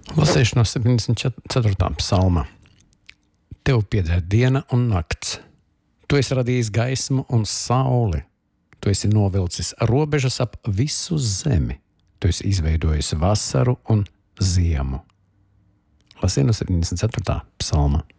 Lasīšu no 74. psalma. Tev pieder diena un nakts. Tu esi radījis gaismu un sauli. Tu esi novilcis robežas ap visu zemi. Tu esi izveidojis vasaru un ziemu. Lasīju no 74. psalma.